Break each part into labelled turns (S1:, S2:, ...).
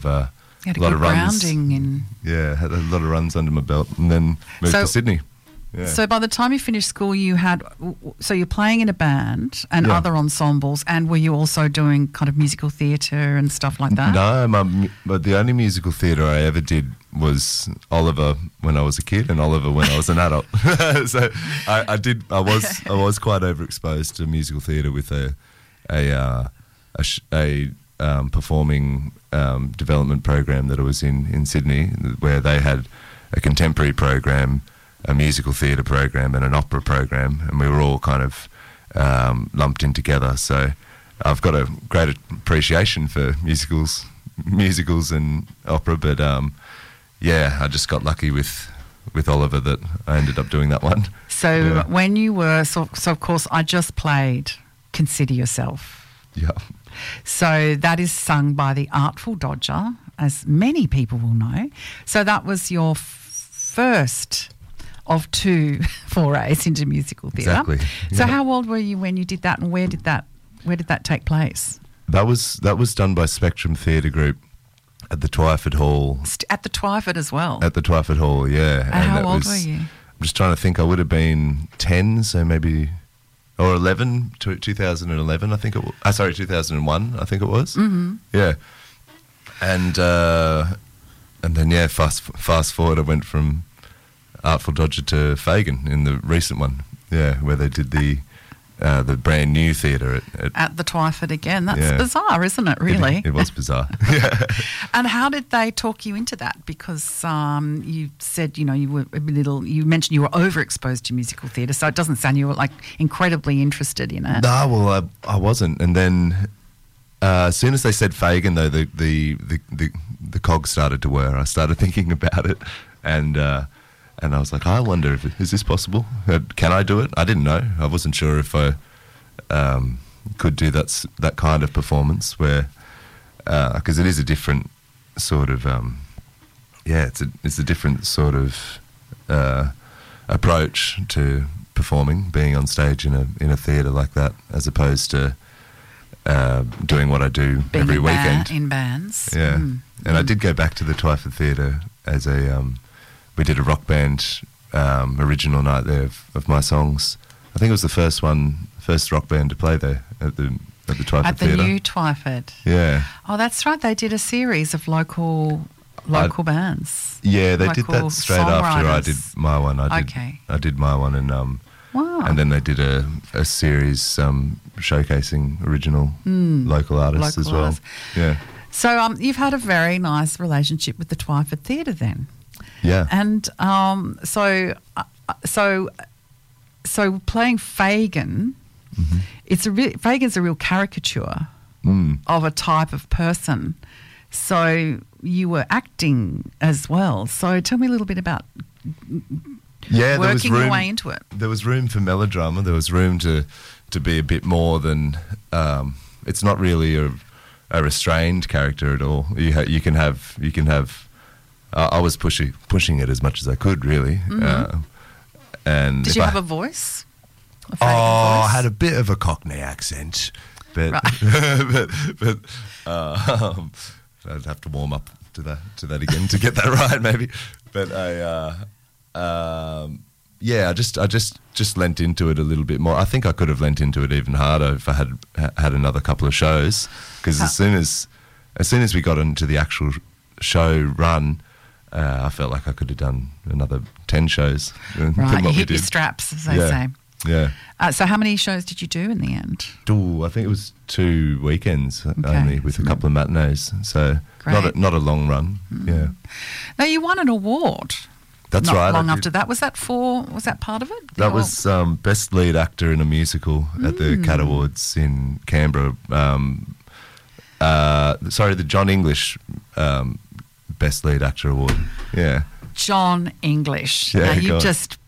S1: You had a
S2: lot
S1: good
S2: of runs.
S1: grounding in...
S2: Yeah, had a lot of runs under my belt, and then moved to Sydney. Yeah.
S1: So by the time you finished school, you're playing in a band and other ensembles, and were you also doing kind of musical theatre and stuff like that?
S2: No, but the only musical theatre I ever did was Oliver when I was a kid and Oliver when I was an adult. So I was quite overexposed to musical theatre with a performing development program that I was in Sydney, where they had a contemporary program, a musical theatre program and an opera program, and we were all kind of lumped in together. So I've got a great appreciation for musicals and opera, but I just got lucky with Oliver that I ended up doing that one.
S1: So when you were, so of course I just played Consider Yourself.
S2: Yeah.
S1: So that is sung by the Artful Dodger, as many people will know. So that was your first of two forays into musical theatre.
S2: Exactly.
S1: So how old were you when you did that, and where did that take place?
S2: That was done by Spectrum Theatre Group at the Twyford Hall.
S1: At the Twyford as well?
S2: At the Twyford Hall, yeah.
S1: And how old were you?
S2: I'm just trying to think. I would have been 10, so maybe... Or 11, 2011, I think it was. 2001, I think it was.
S1: Mm-hmm.
S2: Yeah. And then, fast forward, I went from Artful Dodger to Fagin in the recent one, where they did the brand new theatre
S1: at the Twyford again. That's bizarre, isn't it, really?
S2: It was bizarre.
S1: And how did they talk you into that? Because you said, you were you mentioned you were overexposed to musical theatre, so it doesn't sound you were like incredibly interested in it.
S2: No, well, I wasn't. And then as soon as they said Fagin, though, the cogs started to whir. I started thinking about it, and I was like, I wonder is this possible? Can I do it? I didn't know. I wasn't sure if I could do that kind of performance where, because it is a different sort of, it's a different sort of approach to performing, being on stage in a theatre like that, as opposed to doing what I do
S1: being
S2: every weekend
S1: in bands.
S2: Yeah, and I did go back to the Twyford Theatre as a. We did a rock band original night there of my songs. I think it was the first rock band to play there at the Twyford
S1: At the
S2: Theatre.
S1: new Twyford.
S2: Yeah.
S1: Oh, that's right. They did a series of local bands.
S2: Yeah, they did that straight after I did my one. I did my one, and
S1: wow.
S2: And then they did a series showcasing original local artists as well. Yeah.
S1: So you've had a very nice relationship with the Twyford Theatre then.
S2: Yeah.
S1: And so playing Fagin, Fagin's a real caricature of a type of person. So you were acting as well. So tell me a little bit about working your way into it.
S2: There was room for melodrama. There was room to be a bit more than it's not really a restrained character at all. You can have. I was pushing it as much as I could, really. And
S1: did you have a voice?
S2: I had a bit of a Cockney accent, but
S1: right.
S2: but I'd have to warm up to that again to get that right, maybe. But I just lent into it a little bit more. I think I could have lent into it even harder if I had another couple of shows, because as soon as we got into the actual show run. I felt like I could have done another 10 shows.
S1: Right, you hit your straps, as they say.
S2: Yeah.
S1: So how many shows did you do in the end?
S2: I think it was 2 weekends only, with a couple of matinees. So not a long run. Yeah.
S1: Now you won an award.
S2: That's
S1: not
S2: right.
S1: Long after that, was that part of it?
S2: That was best lead actor in a musical at the CAT Awards in Canberra. The John English. Best Lead Actor Award. Yeah.
S1: John English.
S2: Yeah,
S1: now you just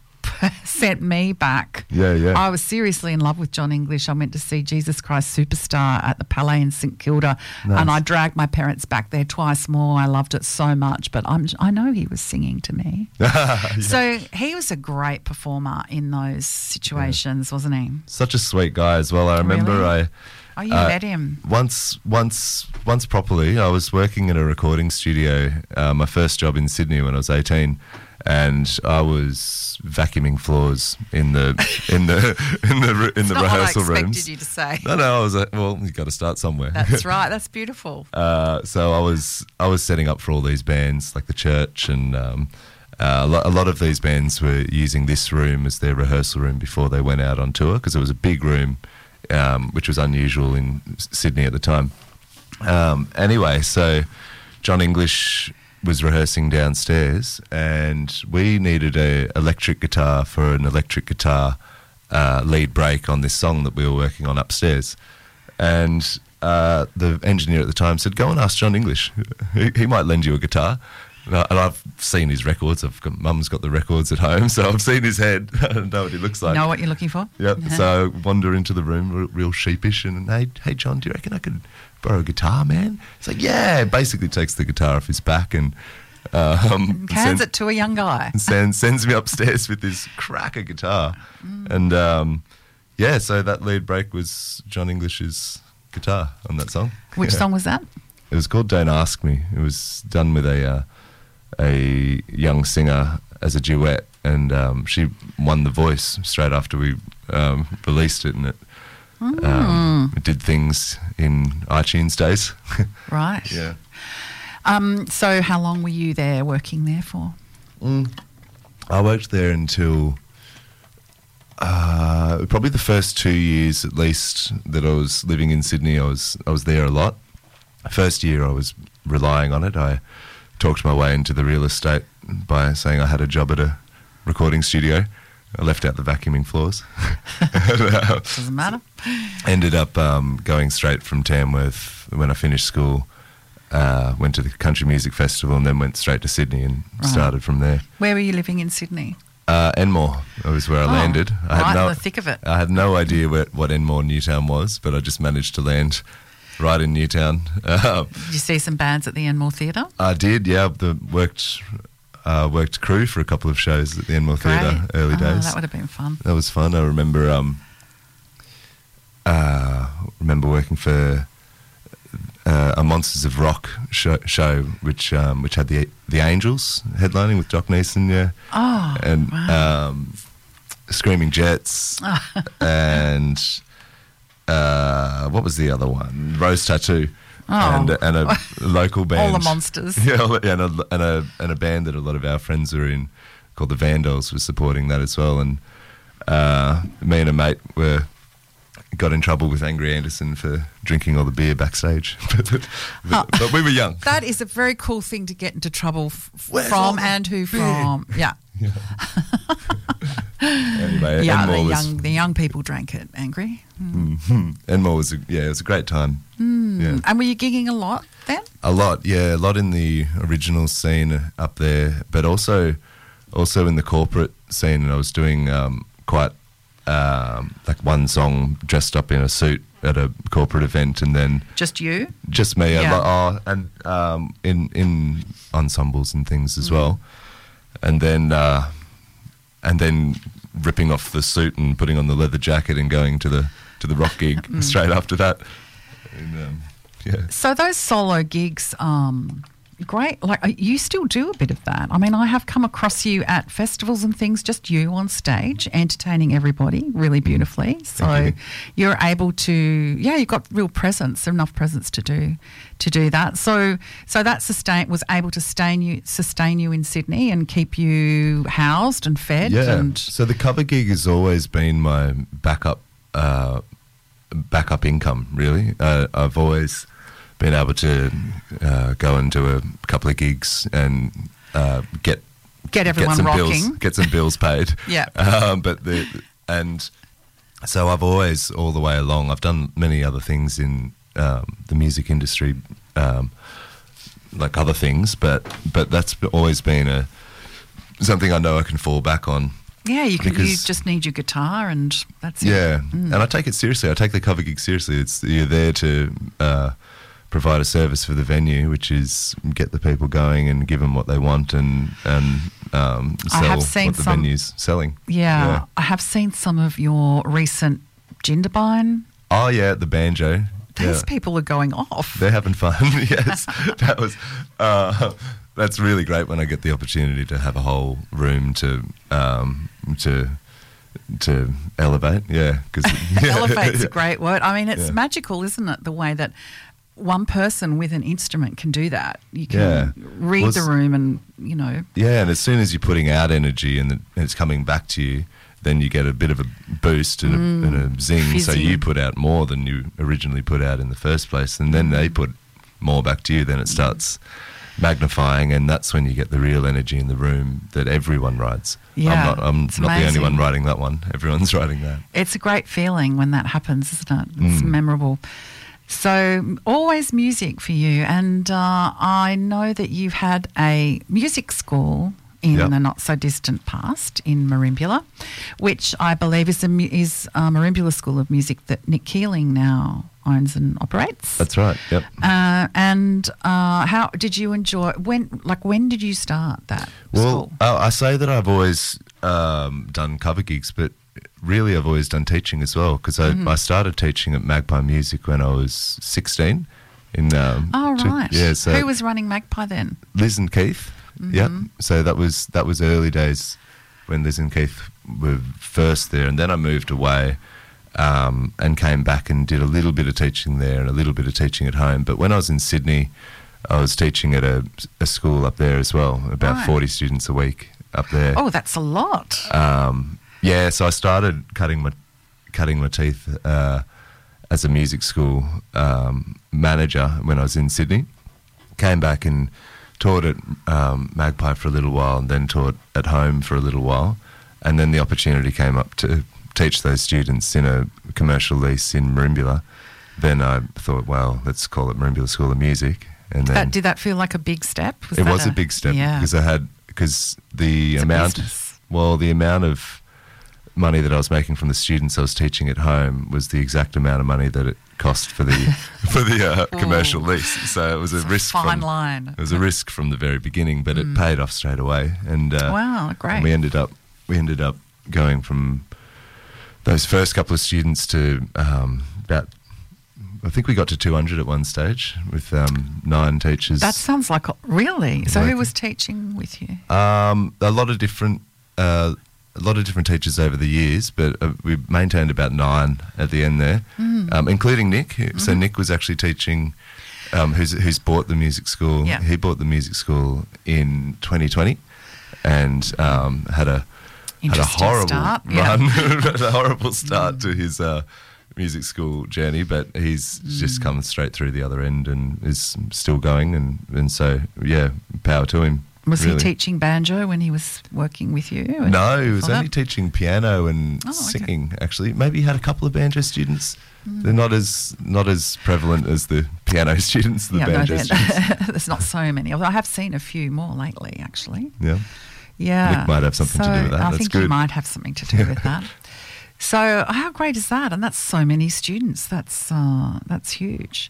S1: sent me back.
S2: Yeah, yeah.
S1: I was seriously in love with John English. I went to see Jesus Christ Superstar at the Palais in St Kilda,
S2: Nice.
S1: and I dragged my parents back there twice more. I loved it so much, but I know he was singing to me.
S2: Yeah.
S1: So he was a great performer in those situations, wasn't he?
S2: Such a sweet guy as well. I remember
S1: Really? Oh, you met him.
S2: once properly. I was working in a recording studio, my first job in Sydney when I was 18, and I was vacuuming floors in the
S1: Not
S2: rehearsal
S1: what I expected
S2: rooms.
S1: you to say.
S2: No, I was like, well, you got to start somewhere.
S1: That's right. That's beautiful.
S2: So I was setting up for all these bands like the Church, and a lot of these bands were using this room as their rehearsal room before they went out on tour, because it was a big room, which was unusual in Sydney at the time. Anyway, so John English was rehearsing downstairs, and we needed a electric guitar for an electric guitar lead break on this song that we were working on upstairs. And the engineer at the time said, "Go and ask John English. He might lend you a guitar." And I've seen his records. Mum's got the records at home, so I've seen his head. I know what he looks like.
S1: Know what you're looking for?
S2: Yep. So I wander into the room, real sheepish, and hey, John, do you reckon I could borrow a guitar, man? He's like, yeah. Basically takes the guitar off his back and
S1: Hands it to a young guy.
S2: Sends me upstairs with this cracker guitar, and so that lead break was John English's guitar on that song.
S1: Which song was that?
S2: It was called "Don't Ask Me." It was done with a young singer as a duet, and she won The Voice straight after we released it, and it did things in iTunes days.
S1: Right.
S2: Yeah.
S1: So how long were you there, working there for?
S2: I worked there until probably the first 2 years at least that I was living in Sydney. I was there a lot. First year I was relying on it. I talked my way into the real estate by saying I had a job at a recording studio. I left out the vacuuming floors.
S1: Doesn't matter.
S2: Ended up going straight from Tamworth when I finished school. Went to the Country Music Festival and then went straight to Sydney and started from there.
S1: Where were you living in Sydney?
S2: Enmore was where I landed.
S1: Right in the thick of it.
S2: I had no idea what Enmore Newtown was, but I just managed to land right in Newtown.
S1: Did you see some bands at the Enmore Theatre?
S2: I did, yeah. Worked crew for a couple of shows at the Enmore Theatre early days.
S1: That would have been fun.
S2: That was fun. I remember working for a Monsters of Rock show which had the Angels headlining with Doc Neeson, yeah.
S1: Oh,
S2: and
S1: wow.
S2: Screaming Jets, and what was the other one? Rose Tattoo, and a local band.
S1: All the monsters.
S2: Yeah, and a band that a lot of our friends are in called the Vandals was supporting that as well. And me and a mate got in trouble with Angry Anderson for drinking all the beer backstage. but we were young.
S1: That is a very cool thing to get into trouble
S2: Where's all
S1: from
S2: the
S1: and who
S2: beer?
S1: from. Yeah.
S2: Anyway,
S1: Yeah,
S2: Enmore
S1: the young people drank it, Angry.
S2: Enmore was it was a great time. Yeah.
S1: And were you gigging a lot then?
S2: A lot in the original scene up there, but also in the corporate scene. And I was doing quite like one song dressed up in a suit at a corporate event, and then
S1: Just you?
S2: just me,
S1: Yeah.
S2: and in ensembles and things as well, and then ripping off the suit and putting on the leather jacket and going to the rock gig straight after that. And,
S1: So those solo gigs, great. Like you still do a bit of that. I mean, I have come across you at festivals and things, just you on stage, entertaining everybody really beautifully. So you're able to, you've got real presence, enough presence to do that. So that was able to sustain you in Sydney and keep you housed and fed.
S2: Yeah.
S1: And
S2: So the cover gig has always been my backup income, really. I've always been able to go and do a couple of gigs and get
S1: everyone
S2: some
S1: rocking.
S2: get some bills paid.
S1: Yeah.
S2: So I've always, all the way along, I've done many other things in the music industry, like other things, but that's always been something I know I can fall back on
S1: Yeah, you
S2: Because-
S1: just need your guitar and that's it.
S2: Yeah, and I take it seriously. I take the cover gig seriously. You're there to provide a service for the venue, which is get the people going and give them what they want and sell
S1: have seen
S2: what the
S1: some-
S2: venue's selling.
S1: Yeah, I have seen some of your recent Jindabyne.
S2: Oh yeah, the banjo.
S1: These
S2: Yeah.
S1: people are going off.
S2: They're having fun. Yes, that was. That's really great when I get the opportunity to have a whole room to elevate. Yeah, because
S1: Elevate's a great word. I mean, it's
S2: Yeah.
S1: magical, isn't it? The way that one person with an instrument can do that. You can
S2: Yeah.
S1: read
S2: Well,
S1: the room and, you know.
S2: Yeah, and as soon as you're putting out energy and it's coming back to you, then you get a bit of a boost and a zing. So
S1: Fizzing.
S2: you put out more than you originally put out in the first place, and then they put more back to you. Then it starts magnifying, and that's when you get the real energy in the room that everyone rides.
S1: Yeah,
S2: I'm
S1: it's
S2: not the only
S1: amazing.
S2: one riding that one. Everyone's riding that.
S1: It's a great feeling when that happens, isn't it? It's memorable. So, always music for you. And I know that you've had a music school in
S2: Yep.
S1: the not-so-distant past in Merimbula, which I believe is Merimbula School of Music that Nick Keeling now owns and operates.
S2: That's right. Yep.
S1: And how did you enjoy? When did you start that
S2: Well,
S1: school?
S2: I say that I've always done cover gigs, but really I've always done teaching as well, because I started teaching at Magpie Music when I was 16.
S1: Oh, right.
S2: Yeah, so
S1: Who was running Magpie then?
S2: Liz and Keith. Yep. So that was early days when Liz and Keith were first there, and then I moved away and came back and did a little bit of teaching there and a little bit of teaching at home. But when I was in Sydney, I was teaching at a school up there as well, about
S1: Right.
S2: 40 students a week up there.
S1: Oh, that's a lot.
S2: Yeah, so I started cutting my teeth as a music school manager when I was in Sydney. Came back and taught at Magpie for a little while, and then taught at home for a little while, and then the opportunity came up to teach those students in a commercial lease in Merimbula. Then I thought, well, let's call it Merimbula School of Music, and then
S1: Did that feel like a big step?
S2: it was a big step
S1: Yeah.
S2: because the
S1: It's a
S2: amount
S1: business.
S2: the amount of money that I was making from the students I was teaching at home was the exact amount of money that it cost for the commercial
S1: Ooh.
S2: lease. So it was
S1: It's
S2: a risk.
S1: fine
S2: from,
S1: line.
S2: It was a risk from the very beginning, but it paid off straight away. And
S1: Wow, great.
S2: And we ended up going from those first couple of students to about. I think we got to 200 at one stage with 9 teachers.
S1: That sounds like really. So who
S2: Working.
S1: was teaching with you?
S2: A lot of different teachers over the years, but we maintained about 9 at the end there, including Nick. So Nick was actually teaching, who's bought the music school.
S1: Yeah.
S2: He bought the music school in 2020, and had a
S1: Interesting
S2: horrible
S1: start, yeah.
S2: run, had a horrible start to his music school journey, but he's just come straight through the other end and is still going, and so yeah, power to him.
S1: Was
S2: really.
S1: he teaching banjo when he was working with you?
S2: No, he was
S1: For
S2: only
S1: that?
S2: teaching piano and
S1: Oh, okay.
S2: singing. Actually, maybe he had a couple of banjo students. They're not as prevalent as the piano students, the banjo students.
S1: There's not so many. Although I have seen a few more lately, actually.
S2: Yeah.
S1: Yeah.
S2: Nick might have something to do with that.
S1: I
S2: That's
S1: think he
S2: good.
S1: might have something to do with that. So how great is that? And that's so many students. That's huge.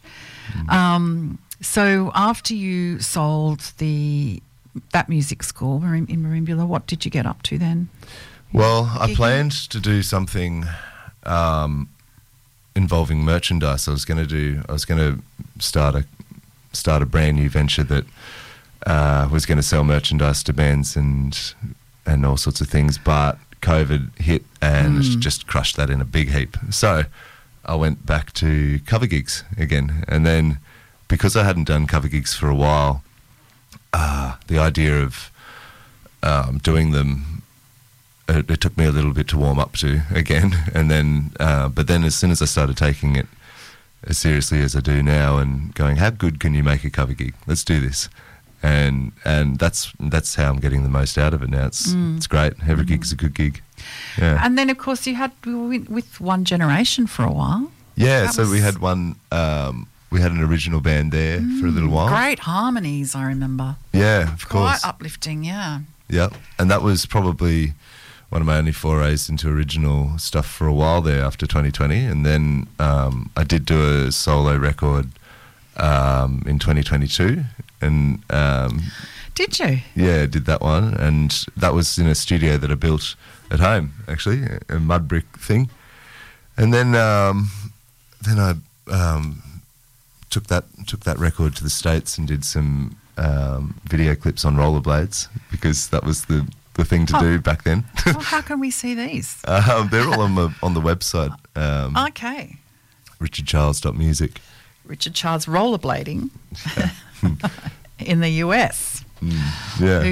S1: So after you sold that music school in Merimbula, what did you get up to then?
S2: Well, I
S1: Gigging?
S2: planned to do something involving merchandise. I was going to start a brand new venture that was going to sell merchandise to bands and all sorts of things, but COVID hit and just crushed that in a big heap. So I went back to cover gigs again, and then because I hadn't done cover gigs for a while, the idea of doing them, it took me a little bit to warm up to again, and then but then as soon as I started taking it as seriously as I do now and going, how good can you make a cover gig? Let's do this. And that's how I'm getting the most out of it now. It's great. Every gig's a good gig. Yeah.
S1: And then, of course, you were with One Generation for a while.
S2: Yeah,
S1: That
S2: so we
S1: was-
S2: had one. We had an original band there for a little while.
S1: Great harmonies, I remember.
S2: Yeah, of course.
S1: Quite uplifting, yeah.
S2: Yeah, and that was probably one of my only forays into original stuff for a while there after 2020, and then I did do a solo record in 2022, and
S1: Did you?
S2: yeah, did that one, and that was in a studio that I built at home, actually, a mud brick thing, and then I took that record to the States and did some video clips on rollerblades, because that was the thing to do back then.
S1: Well, how can we see these?
S2: They're all on the website.
S1: Okay.
S2: RichardCharles.music.
S1: Richard Charles rollerblading in the US.
S2: Yeah.